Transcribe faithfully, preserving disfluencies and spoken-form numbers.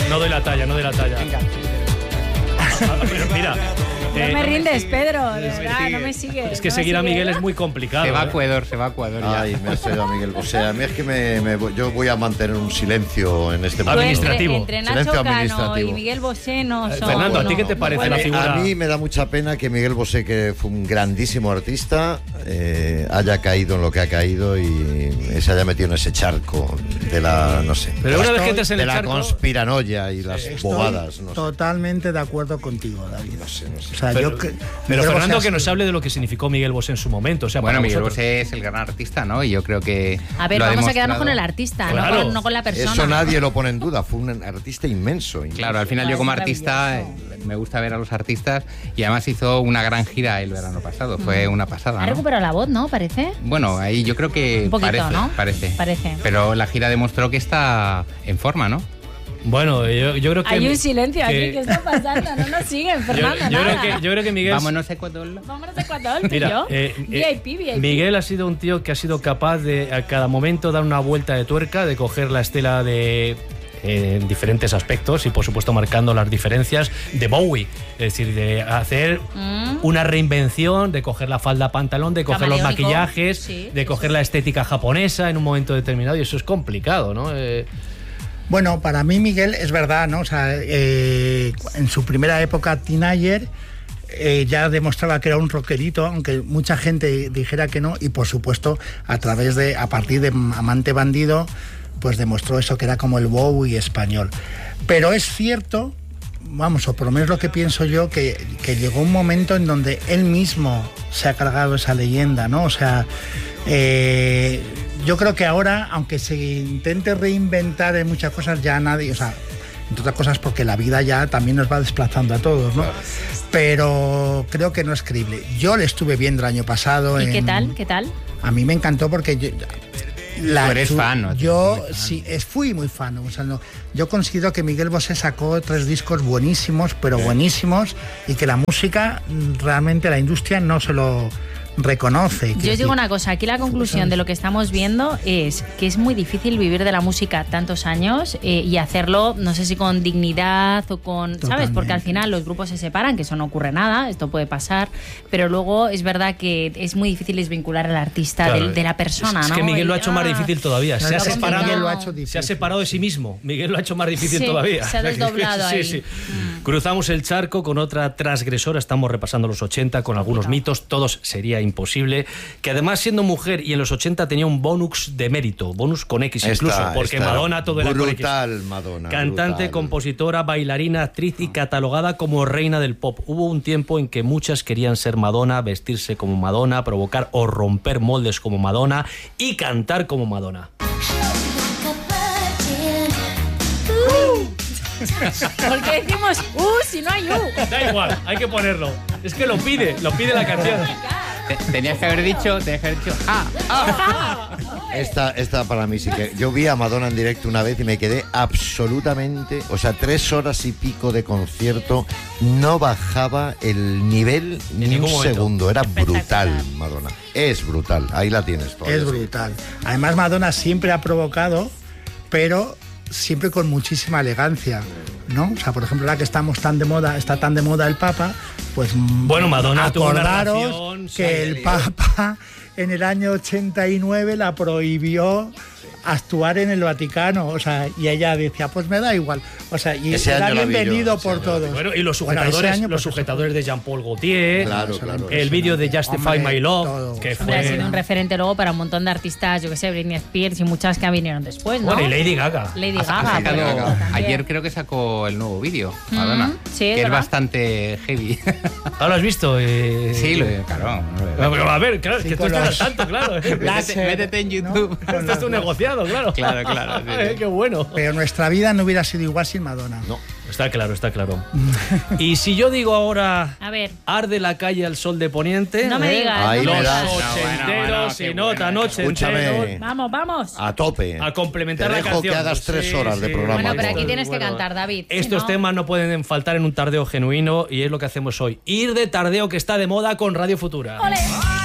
No doy la talla, no doy la talla. Venga. Mira. No eh, me rindes, Pedro, de es verdad, que- no me sigues. Es que ¿no seguir a sigue? Miguel es muy complicado. Se va a ¿eh? Ecuador, se va a Ecuador ya. Ay, me has traído a Miguel Bosé. A mí es que me, me voy- yo voy a mantener un silencio en este Tú momento. Administrativo. Entre, entre Silencio Nacho Cano administrativo. y Miguel Bosé no Eh, son... Fernando, ¿a ti no, qué te no parece pueden. la A figura? mí me da mucha pena que Miguel Bosé, que fue un grandísimo artista, eh, haya caído en lo que ha caído y se haya metido en ese charco de la, no sé, Pero una de vez la- que entres en de el la charco- conspiranoia y las Estoy bobadas, no sé. totalmente de acuerdo contigo, David. No sé, no sé. O sea, Pero, yo que- pero Miguel Fernando, Bosé que ha nos sido- hable de lo que significó Miguel Bosé en su momento. O sea, Bueno, para Miguel vosotros. Bosé es el gran artista, ¿no? Y yo creo que. A ver, lo ha vamos a quedarnos demostrado. con el artista, Claro. no, con, no con la persona. Eso nadie lo pone en duda, fue un artista inmenso. inmenso. Claro, al final yo como Es artista eh, maravilloso. me gusta ver a los artistas y además hizo una gran gira el verano pasado. Fue una pasada, Ha ¿no? recuperado la voz, ¿no? Parece. Bueno, ahí yo creo que Un poquito, parece, ¿no? parece. Parece. Pero la gira demostró que está en forma, ¿no? Bueno, yo, yo creo que... Hay un silencio que- aquí, ¿qué está pasando? No nos siguen, Yo, Fernando, yo creo nada. que, yo creo que Miguel... Vámonos a Ecuador. Vámonos a Ecuador, tú y Mira, yo. eh, V I P, eh, V I P. Miguel ha sido un tío que ha sido capaz de a cada momento dar una vuelta de tuerca, de coger la estela de eh, en diferentes aspectos y por supuesto marcando las diferencias de Bowie, es decir, de hacer Mm. una reinvención, de coger la falda pantalón, de coger los Camaleónico. maquillajes, Sí, de sí, coger sí. la estética japonesa en un momento determinado y eso es complicado, ¿no? Eh, Bueno, para mí Miguel es verdad, ¿no? O sea, eh, en su primera época teenager eh, ya demostraba que era un rockerito, aunque mucha gente dijera que no, y por supuesto a través de, a partir de Amante Bandido, pues demostró eso que era como el Bowie español. Pero es cierto, vamos, o por lo menos lo que pienso yo, que, que llegó un momento en donde él mismo se ha cargado esa leyenda, ¿no? O sea, eh, yo creo que ahora, aunque se intente reinventar en muchas cosas, ya nadie, o sea, entre otras cosas porque la vida ya también nos va desplazando a todos, ¿no? Pero creo que no es creíble. Yo le estuve viendo el año pasado. ¿Y en- qué tal? ¿Qué tal? A mí me encantó porque yo, la- Tú eres su- fan, ¿no? Yo Muy fan. sí, es, fui muy fan. O sea, no, yo considero que Miguel Bosé sacó tres discos buenísimos, pero buenísimos, y que la música, mm, realmente la industria no se lo reconoce. Yo Quiero os digo decir, una cosa, aquí la conclusión de lo que estamos viendo es que es muy difícil vivir de la música tantos años eh, y hacerlo, no sé si con dignidad o con, ¿sabes? Totalmente. Porque al final los grupos se separan, que eso no ocurre nada, esto puede pasar, pero luego es verdad que es muy difícil desvincular al artista Claro, de, de la persona, es, ¿no? es que Miguel lo ha Y, hecho más ah, difícil todavía. Se ha Claro, separado, Miguel lo ha hecho se ha difícil. separado de sí mismo. Miguel lo ha hecho más difícil Sí, todavía. se ha desdoblado sí, ahí. sí. Cruzamos el charco con otra transgresora. Estamos repasando los ochenta con algunos mitos. Todos sería imposible. Que además, siendo mujer y en los ochenta tenía un bonus de mérito. Bonus con X incluso. Esta- porque esta Madonna todo era con X. brutal, Madonna. Cantante, brutal. compositora, bailarina, actriz y catalogada como reina del pop. Hubo un tiempo en que muchas querían ser Madonna, vestirse como Madonna, provocar o romper moldes como Madonna y cantar como Madonna. ¿Por qué decimos uh si no hay uh? Da igual, hay que ponerlo. Es que lo pide, lo pide la canción. Te- Tenías que haber dicho, tenías que haber dicho, ah, ah. Esta, esta para mí sí que... Yo vi a Madonna en directo una vez y me quedé absolutamente... O sea, tres horas y pico de concierto, no bajaba el nivel ni ningún un momento. segundo. Era Espectacular. brutal, Madonna. Es brutal. Ahí la tienes todavía. Es brutal. Además, Madonna siempre ha provocado, pero siempre con muchísima elegancia, ¿no? O sea, por ejemplo, ahora que estamos tan de moda, está tan de moda el Papa, pues Bueno, Madonna tuvo una acordaros relación, que sí, el sí. Papa en el año ochenta y nueve la prohibió actuar en el Vaticano, o sea, y ella decía, pues me da igual, o sea, y Ese era año la vi yo, bienvenido ese por año la vi. todos. Bueno, y los Bueno, ese sujetadores, año, los pues, sujetadores de Jean-Paul Gaultier, Claro, claro. el vídeo de Justify Hombre, My Love, todo. que Hombre, ha fue... sido un referente luego para un montón de artistas, yo que sé, Britney Spears y muchas que vinieron después, ¿no? Bueno, y Lady Gaga. Lady Ha Gaga. sacado- pero también. ayer creo que sacó el nuevo vídeo, Madonna, Mm, sí, que es ¿verdad? bastante heavy. ¿Ah, lo has visto? Eh... Sí, lo, claro. Pero, A ver, claro, es Sí, que tú con estás al los- tanto, claro. Métete, métete en YouTube. Esto es un negociado, claro. Claro, claro, sí, sí. Eh, Qué bueno. Pero nuestra vida no hubiera sido igual sin Madonna. No. Está claro, está claro. Y si yo digo ahora, A ver, arde la calle al sol de poniente. no me ¿eh? digas. Ahí no me me das. digas. Los No, bueno, ochenteros bueno, qué y nota bueno. ochenteros. Escúchame. Vamos, vamos. A tope. A complementar Te la dejo canción. que hagas tres horas de programa. Bueno, pero Vamos. aquí tienes que cantar, David. si Estos no- temas no pueden faltar en un tardeo genuino y es lo que hacemos hoy. Ir de tardeo que está de moda con Radio Futura. ¡Ole!